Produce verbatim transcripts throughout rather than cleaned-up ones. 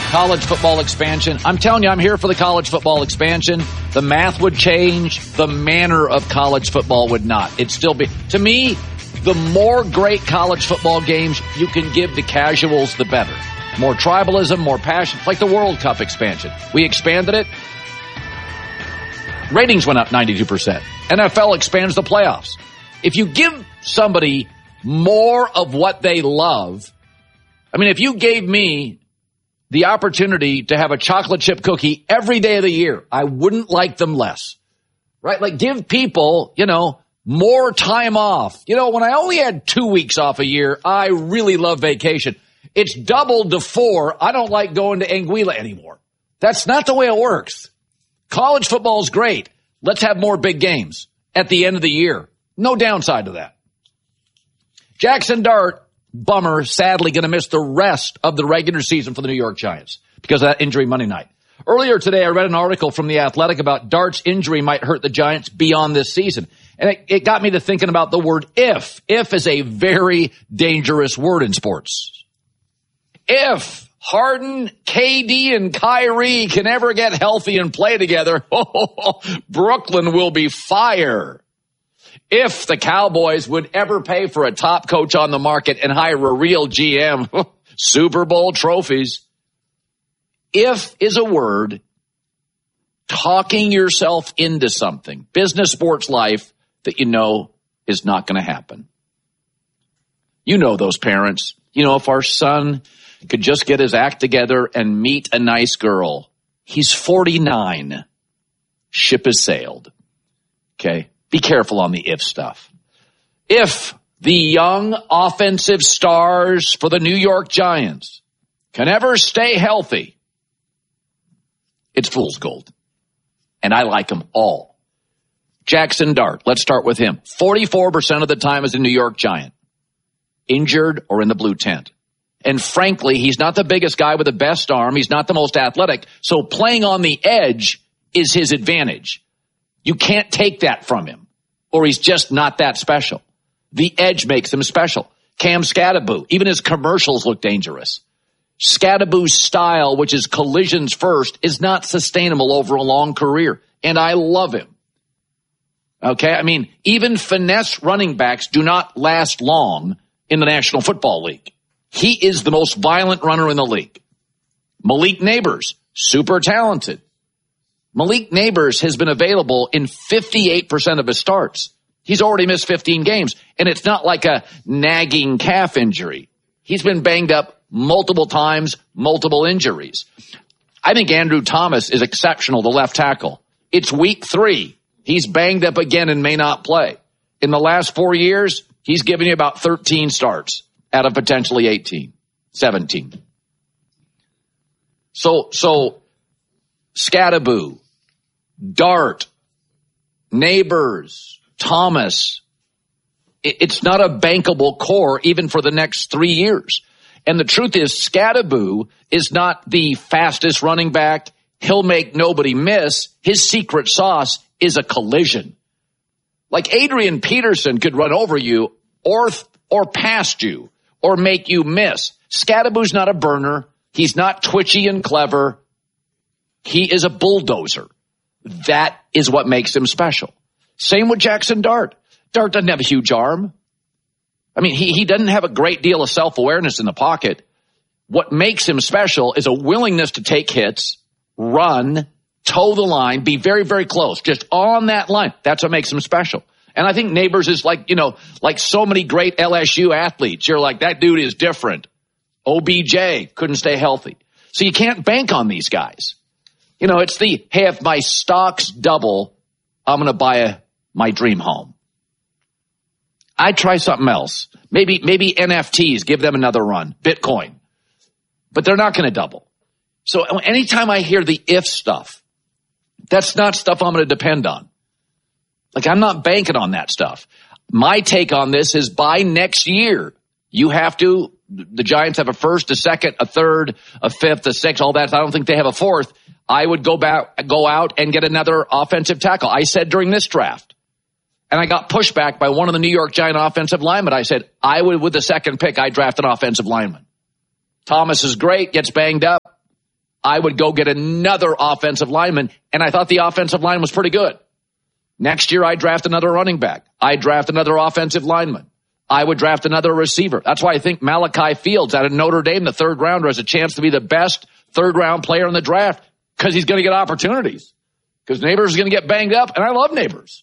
college football expansion. I'm telling you, I'm here for the college football expansion. The math would change. The manner of college football would not. It'd still be, to me, the more great college football games you can give to casuals, the better. More tribalism, more passion. It's like the World Cup expansion. We expanded it. Ratings went up ninety-two percent. N F L expands the playoffs. If you give somebody more of what they love, I mean, if you gave me the opportunity to have a chocolate chip cookie every day of the year, I wouldn't like them less, right? Like give people, you know, more time off. You know, when I only had two weeks off a year, I really love vacation. It's doubled to four. I don't like going to Anguilla anymore. That's not the way it works. College football is great. Let's have more big games at the end of the year. No downside to that. Jackson Dart, bummer, sadly going to miss the rest of the regular season for the New York Giants because of that injury Monday night. Earlier today, I read an article from The Athletic about Dart's injury might hurt the Giants beyond this season. And it, it got me to thinking about the word if. If is a very dangerous word in sports. If Harden, K D, and Kyrie can ever get healthy and play together, oh, Brooklyn will be fire. If the Cowboys would ever pay for a top coach on the market and hire a real G M, Super Bowl trophies. If is a word talking yourself into something, business, sports, life, that you know is not going to happen. You know those parents. You know, if our son could just get his act together and meet a nice girl. He's forty-nine. Ship has sailed. Okay? Be careful on the if stuff. If the young offensive stars for the New York Giants can ever stay healthy, it's fool's gold. And I like them all. Jackson Dart, let's start with him. forty-four percent of the time is a New York Giant. Injured or in the blue tent. And frankly, he's not the biggest guy with the best arm. He's not the most athletic. So playing on the edge is his advantage. You can't take that from him, or he's just not that special. The edge makes him special. Cam Skattebo, even his commercials look dangerous. Skattebo's style, which is collisions first, is not sustainable over a long career, and I love him. Okay, I mean, even finesse running backs do not last long in the National Football League. He is the most violent runner in the league. Malik Neighbors, super talented. Malik Neighbors has been available in fifty-eight percent of his starts. He's already missed fifteen games, and it's not like a nagging calf injury. He's been banged up multiple times, multiple injuries. I think Andrew Thomas is exceptional, the left tackle. It's week three. He's banged up again and may not play. In the last four years, he's given you about thirteen starts out of potentially eighteen, seventeen. So, so Skattebo, Dart, Neighbors, Thomas, it's not a bankable core even for the next three years. And the truth is, Skattebo is not the fastest running back. He'll make nobody miss. His secret sauce is a collision. Like Adrian Peterson could run over you or, or past you or make you miss. Skattebo's not a burner. He's not twitchy and clever. He is a bulldozer. That is what makes him special. Same with Jackson Dart. Dart doesn't have a huge arm. I mean, he, he doesn't have a great deal of self-awareness in the pocket. What makes him special is a willingness to take hits, run, toe the line, be very, very close, just on that line. That's what makes him special. And I think Neighbors is like, you know, like so many great L S U athletes. You're like, that dude is different. O B J couldn't stay healthy. So you can't bank on these guys. You know, it's the, hey, if my stocks double, I'm going to buy a, my dream home. I'd try something else. Maybe, maybe N F Ts, give them another run. Bitcoin. But they're not going to double. So anytime I hear the if stuff, that's not stuff I'm going to depend on. Like, I'm not banking on that stuff. My take on this is by next year, you have to, the Giants have a first, a second, a third, a fifth, a sixth, all that. I don't think they have a fourth. I would go back, go out and get another offensive tackle. I said during this draft, and I got pushback by one of the New York Giant offensive linemen. I said, I would, with the second pick, I draft an offensive lineman. Thomas is great, gets banged up. I would go get another offensive lineman, and I thought the offensive line was pretty good. Next year, I draft another running back. I draft another offensive lineman. I would draft another receiver. That's why I think Malachi Fields out of Notre Dame, the third rounder, has a chance to be the best third-round player in the draft because he's going to get opportunities. Because Neighbors is going to get banged up, and I love Neighbors.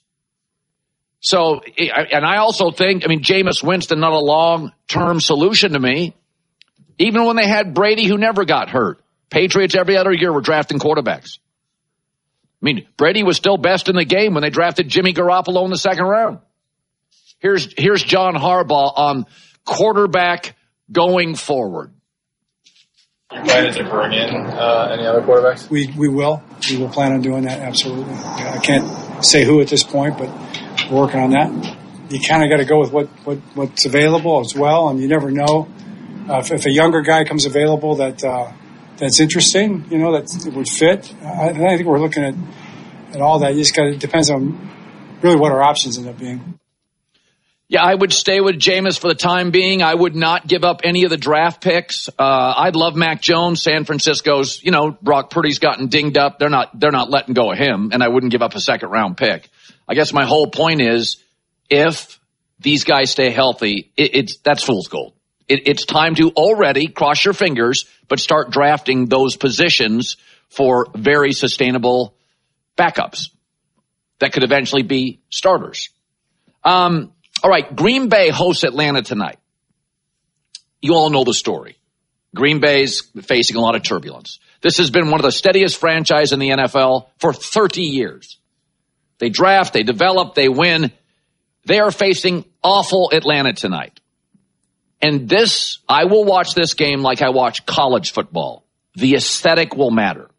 So, and I also think, I mean, Jameis Winston, not a long-term solution to me. Even when they had Brady, who never got hurt. Patriots every other year were drafting quarterbacks. I mean, Brady was still best in the game when they drafted Jimmy Garoppolo in the second round. Here's, here's John Harbaugh on quarterback going forward. You planning to bring in uh, any other quarterbacks? We we will. We will plan on doing that, absolutely. I can't say who at this point, but we're working on that. You kind of got to go with what, what, what's available as well, and you never know. Uh, if, if a younger guy comes available that uh, that's interesting, you know, that, that would fit, I, I think we're looking at, at all that. You just got to, it depends on really what our options end up being. Yeah, I would stay with Jameis for the time being. I would not give up any of the draft picks. Uh, I'd love Mac Jones. San Francisco's, you know, Brock Purdy's gotten dinged up. They're not, they're not letting go of him, and I wouldn't give up a second round pick. I guess my whole point is if these guys stay healthy, it, it's, that's fool's gold. It, it's time to already cross your fingers, but start drafting those positions for very sustainable backups that could eventually be starters. Um, All right, Green Bay hosts Atlanta tonight. You all know the story. Green Bay's facing a lot of turbulence. This has been one of the steadiest franchises in the N F L for thirty years. They draft, they develop, they win. They are facing awful Atlanta tonight. And this, I will watch this game like I watch college football. The aesthetic will matter.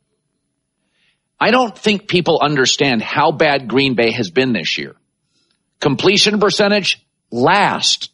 I don't think people understand how bad Green Bay has been this year. Completion percentage, last.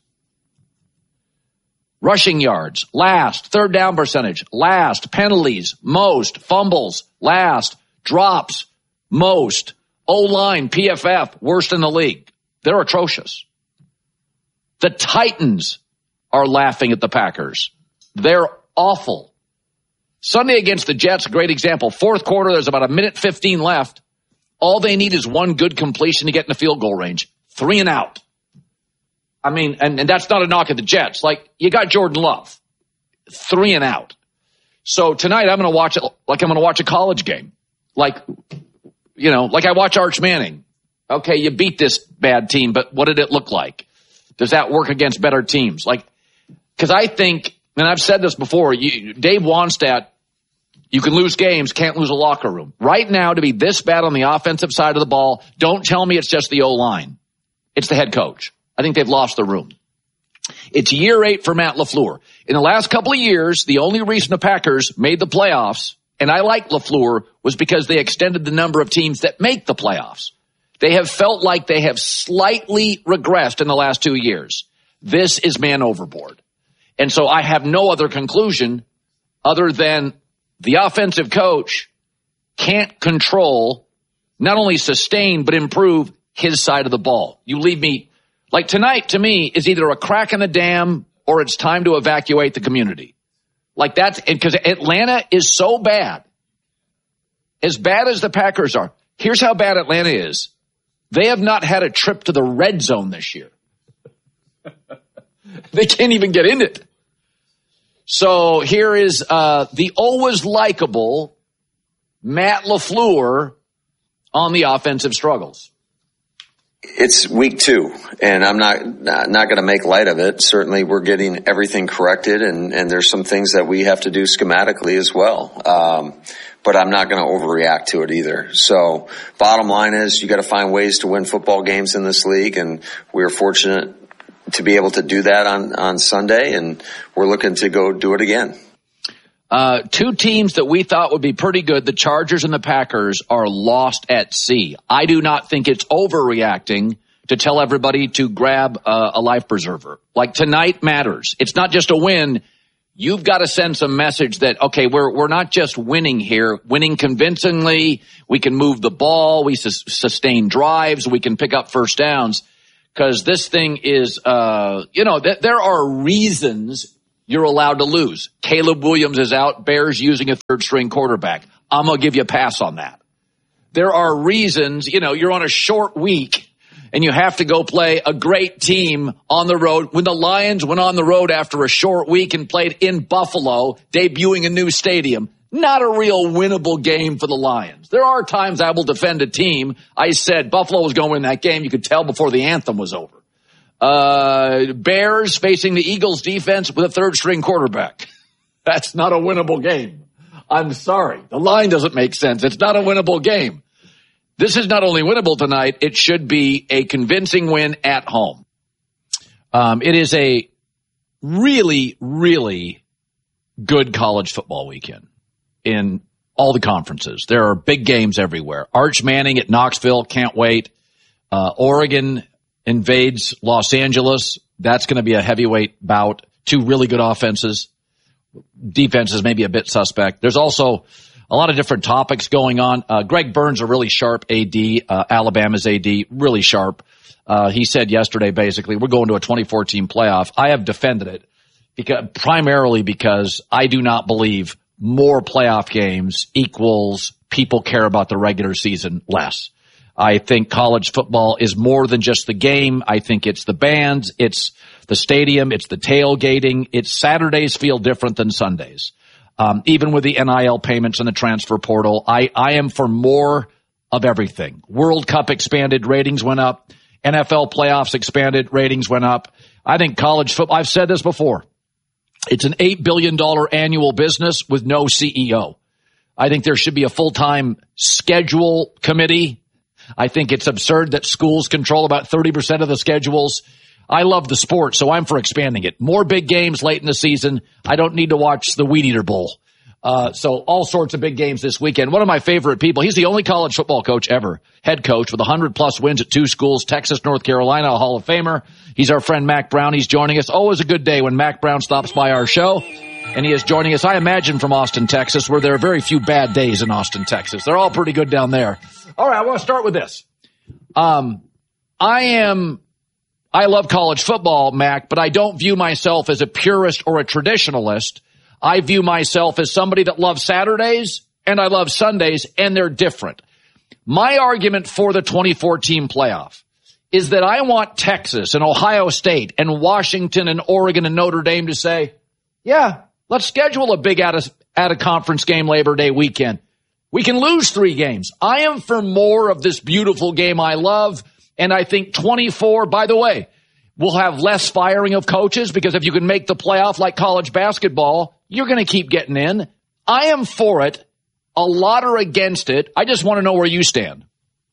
Rushing yards, last. Third down percentage, last. Penalties, most. Fumbles, last. Drops, most. O-line, P F F, worst in the league. They're atrocious. The Titans are laughing at the Packers. They're awful. Sunday against the Jets, great example. Fourth quarter, there's about a minute fifteen left. All they need is one good completion to get in the field goal range. Three and out. I mean, and, and that's not a knock at the Jets. Like, you got Jordan Love. Three and out. So tonight I'm going to watch it like I'm going to watch a college game. Like, you know, like I watch Arch Manning. Okay, you beat this bad team, but what did it look like? Does that work against better teams? Like, because I think, and I've said this before, you, Dave Wannstedt, you can lose games, can't lose a locker room. Right now, to be this bad on the offensive side of the ball, don't tell me it's just the O-line. It's the head coach. I think they've lost the room. It's year eight for Matt LaFleur. In the last couple of years, the only reason the Packers made the playoffs, and I like LaFleur, was because they extended the number of teams that make the playoffs. They have felt like they have slightly regressed in the last two years. This is man overboard. And so I have no other conclusion other than the offensive coach can't control, not only sustain, but improve his side of the ball. You leave me, like tonight to me is either a crack in the dam or it's time to evacuate the community. Like that's, because Atlanta is so bad. As bad as the Packers are. Here's how bad Atlanta is. They have not had a trip to the red zone this year. They can't even get in it. So here is uh, the always likable Matt LaFleur on the offensive struggles. It's week two, and I'm not not, not going to make light of it. Certainly, we're getting everything corrected, and, and there's some things that we have to do schematically as well. Um, but I'm not going to overreact to it either. So, bottom line is, you got to find ways to win football games in this league, and we're fortunate to be able to do that on on Sunday, and we're looking to go do it again. Uh, two teams that we thought would be pretty good, the Chargers and the Packers, are lost at sea. I do not think it's overreacting to tell everybody to grab uh, a life preserver. Like tonight matters. It's not just a win. You've got to send some message that, okay, we're we're not just winning here, winning convincingly. We can move the ball. We sus- sustain drives. We can pick up first downs. Because this thing is, uh, you know, th- there are reasons you're allowed to lose. Caleb Williams is out. Bears using a third string quarterback. I'm going to give you a pass on that. There are reasons, you know, you're on a short week and you have to go play a great team on the road. When the Lions went on the road after a short week and played in Buffalo, debuting a new stadium, not a real winnable game for the Lions. There are times I will defend a team. I said Buffalo was going to win that game. You could tell before the anthem was over. Uh, Bears facing the Eagles defense with a third string quarterback. That's not a winnable game. I'm sorry. The line doesn't make sense. It's not a winnable game. This is not only winnable tonight, it should be a convincing win at home. Um, it is a really, really good college football weekend in all the conferences. There are big games everywhere. Arch Manning at Knoxville, can't wait. Uh, Oregon invades Los Angeles. That's going to be a heavyweight bout. Two really good offenses. Defenses maybe a bit suspect. There's also a lot of different topics going on. Uh, Greg Burns, a really sharp A D, uh, Alabama's A D, really sharp. Uh, he said yesterday, basically, we're going to a twenty fourteen playoff. I have defended it because, primarily because I do not believe more playoff games equals people care about the regular season less. I think college football is more than just the game. I think it's the bands, it's the stadium, it's the tailgating. It's Saturdays feel different than Sundays. Um, even with the N I L payments and the transfer portal, I, I am for more of everything. World Cup expanded, ratings went up. N F L playoffs expanded, ratings went up. I think college football, I've said this before, it's an eight billion dollars annual business with no C E O. I think there should be a full-time schedule committee. I think it's absurd that schools control about thirty percent of the schedules. I love the sport, so I'm for expanding it. More big games late in the season. I don't need to watch the Weed Eater Bowl. Uh, so all sorts of big games this weekend. One of my favorite people, he's the only college football coach ever, head coach with one hundred plus wins at two schools, Texas, North Carolina, a Hall of Famer. He's our friend Mac Brown. He's joining us. Always a good day when Mac Brown stops by our show. And he is joining us, I imagine, from Austin, Texas, where there are very few bad days in Austin, Texas. They're all pretty good down there. All right, I want to start with this. Um, I am, I love college football, Mac, but I don't view myself as a purist or a traditionalist. I view myself as somebody that loves Saturdays and I love Sundays, and they're different. My argument for the twenty fourteen playoff is that I want Texas and Ohio State and Washington and Oregon and Notre Dame to say, yeah, let's schedule a big out of, out of conference game Labor Day weekend. We can lose three games. I am for more of this beautiful game I love. And I think twenty-four, by the way, we'll have less firing of coaches because if you can make the playoff like college basketball, you're going to keep getting in. I am for it. A lot are against it. I just want to know where you stand.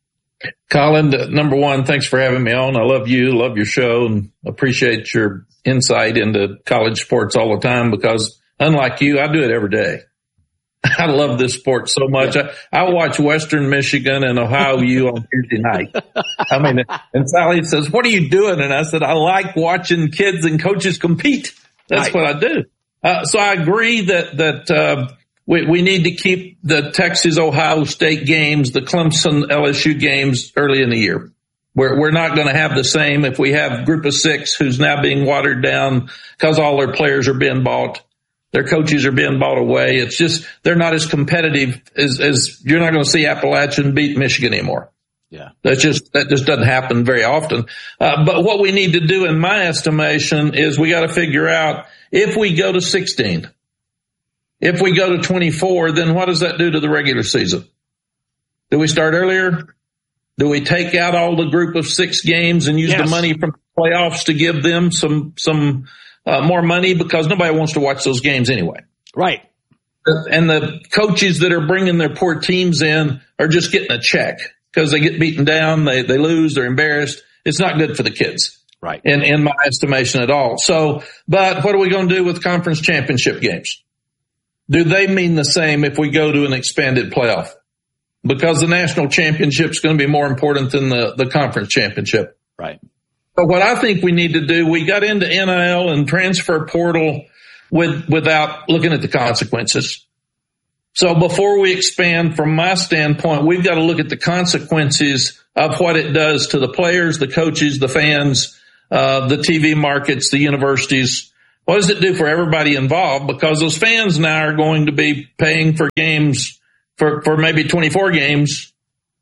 Colin, number one, thanks for having me on. I love you, love your show, and appreciate your insight into college sports all the time because unlike you, I do it every day. I love this sport so much. I, I watch Western Michigan and Ohio U on Tuesday night. I mean, and Sally says, what are you doing? And I said, I like watching kids and coaches compete. That's right. What I do. Uh, so I agree that, that, uh, we, we need to keep the Texas, Ohio State games, the Clemson, L S U games early in the year. We're, we're not going to have the same if we have group of six who's now being watered down because all their players are being bought. Their coaches are being bought away. It's just, they're not as competitive as, as you're not going to see Appalachian beat Michigan anymore. Yeah. That's just, that just doesn't happen very often. Uh, but what we need to do in my estimation is we got to figure out if we go to sixteen, if we go to twenty-four, then what does that do to the regular season? Do we start earlier? Do we take out all the group of six games and use yes. the money from the playoffs to give them some, some, Uh, more money because nobody wants to watch those games anyway. Right. And the coaches that are bringing their poor teams in are just getting a check because they get beaten down. They, they lose. They're embarrassed. It's not good for the kids. Right. In, in my estimation at all. So, but what are we going to do with conference championship games? Do they mean the same if we go to an expanded playoff? Because the national championship is going to be more important than the, the conference championship. Right. But what I think we need to do, we got into N I L and transfer portal with, without looking at the consequences. So before we expand, from my standpoint, we've got to look at the consequences of what it does to the players, the coaches, the fans, uh, the T V markets, the universities, What does it do for everybody involved? Because those fans now are going to be paying for games for, for maybe twenty-four games,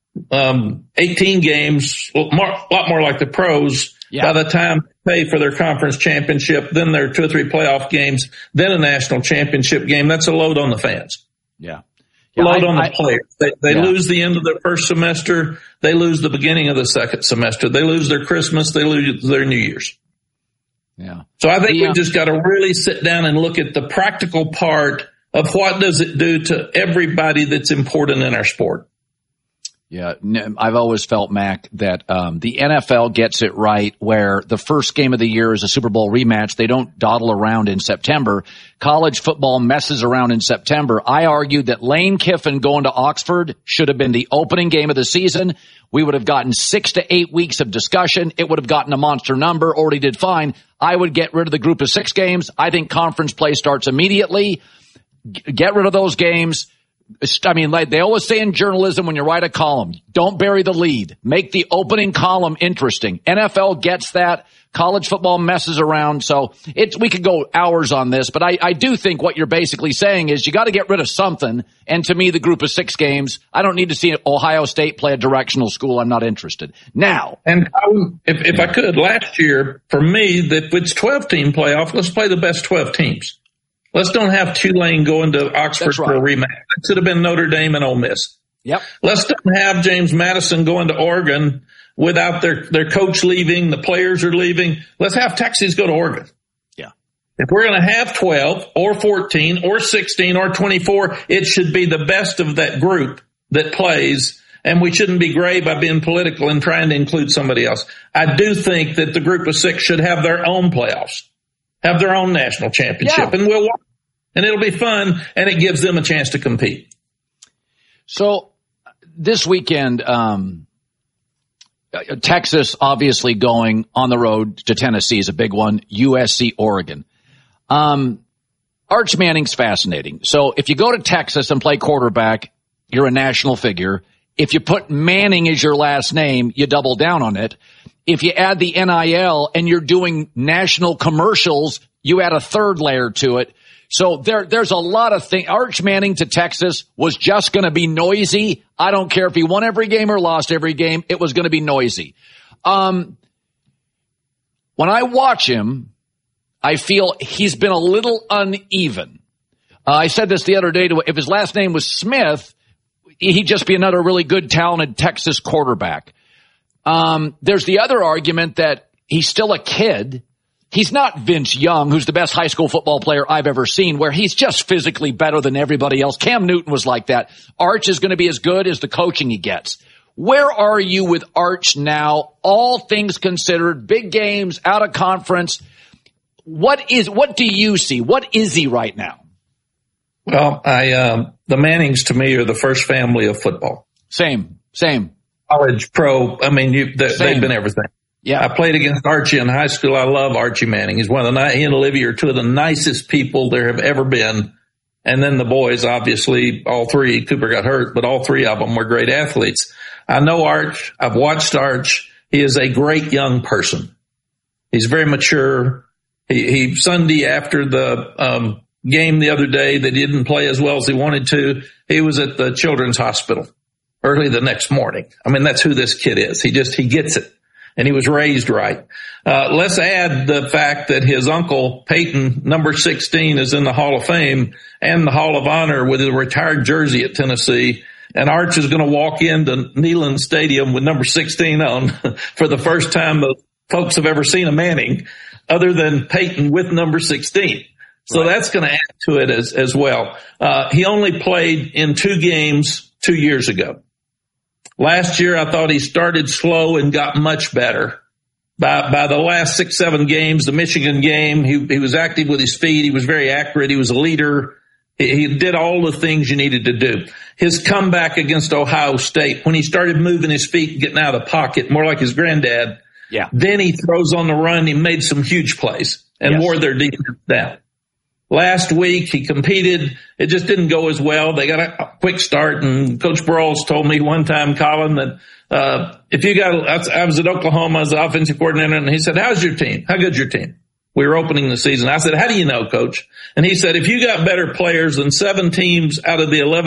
um, eighteen games, a lot more like the pros. Yeah. By the time they pay for their conference championship, then their two or three playoff games, then a national championship game, that's a load on the fans. Yeah. yeah load I, on the I, players. They, they yeah. lose the end of their first semester. They lose the beginning of the second semester. They lose their Christmas. They lose their New Year's. Yeah. So I think yeah. we've just got to really sit down and look at the practical part of what does it do to everybody that's important in our sport. Yeah, I've always felt, Mac, that um, the N F L gets it right where the first game of the year is a Super Bowl rematch. They don't dawdle around in September. College football messes around in September. I argued that Lane Kiffin going to Oxford should have been the opening game of the season. We would have gotten six to eight weeks of discussion. It would have gotten a monster number. Already did fine. I would get rid of the group of six games. I think conference play starts immediately. Get rid of those games. I mean, like they always say in journalism, when you write a column, don't bury the lead. Make the opening column interesting. N F L gets that. College football messes around. So it's, we could go hours on this, but I, I do think what you're basically saying is you got to get rid of something. And to me, the group of six games, I don't need to see Ohio State play a directional school. I'm not interested. Now. And I would, if, if I could, last year, for me, if it's twelve team playoff, let's play the best twelve teams. Let's don't have Tulane going to Oxford right. for a rematch. That should have been Notre Dame and Ole Miss. Yep. Let's don't have James Madison going to Oregon without their, their coach leaving, the players are leaving. Let's have Texas go to Oregon. Yeah. If we're going to have twelve or fourteen or sixteen or twenty-four, it should be the best of that group that plays, and we shouldn't be gray by being political and trying to include somebody else. I do think that the group of six should have their own playoffs. Have their own national championship, yeah. and we'll watch, and it'll be fun, and it gives them a chance to compete. So this weekend, um, Texas obviously going on the road to Tennessee is a big one. U S C, Oregon. Um, Arch Manning's fascinating. So if you go to Texas and play quarterback, you're a national figure. If you put Manning as your last name, you double down on it. If you add the N I L and you're doing national commercials, you add a third layer to it. So there, there's a lot of things. Arch Manning to Texas was just going to be noisy. I don't care if he won every game or lost every game. It was going to be noisy. Um, when I watch him, I feel he's been a little uneven. Uh, I said this the other day. To, if his last name was Smith, he'd just be another really good, talented Texas quarterback. Um, there's the other argument that he's still a kid. He's not Vince Young, who's the best high school football player I've ever seen, where he's just physically better than everybody else. Cam Newton was like that. Arch is going to be as good as the coaching he gets. Where are you with Arch now? All things considered, big games, out of conference. What is, what do you see? What is he right now? Well, I, um, the Mannings to me are the first family of football. Same, same. College, pro. I mean, you, they, they've been everything. Yeah. I played against Archie in high school. I love Archie Manning. He's one of the, he and Olivia are two of the nicest people there have ever been. And then the boys, obviously, all three, Cooper got hurt, but all three of them were great athletes. I know Arch. I've watched Arch. He is a great young person. He's very mature. He, he Sunday after the, um, game the other day that he didn't play as well as he wanted to, he was at the Children's Hospital early the next morning. I mean, that's who this kid is. He just, he gets it. And he was raised right. Uh, let's add the fact that his uncle, Peyton, number sixteen, is in the Hall of Fame and the Hall of Honor with a retired jersey at Tennessee. And Arch is going to walk into Neyland Stadium with number sixteen on for the first time that folks have ever seen a Manning other than Peyton with number sixteen. So right. That's going to add to it as, as well. Uh, he only played in two games two years ago. Last year, I thought he started slow and got much better. By, by the last six, seven games, the Michigan game, he, he was active with his feet. He was very accurate. He was a leader. He, he did all the things you needed to do. His comeback against Ohio State, when he started moving his feet and getting out of the pocket, more like his granddad, yeah. Then he throws on the run. He made some huge plays and yes. wore their defense down. Last week, he competed. It just didn't go as well. They got a quick start, and Coach Broyles told me one time, Colin, that uh if you got – I was at Oklahoma as the offensive coordinator, and he said, how's your team? How good's your team? We were opening the season. I said, how do you know, Coach? And he said, if you got better players than seven teams out of the eleven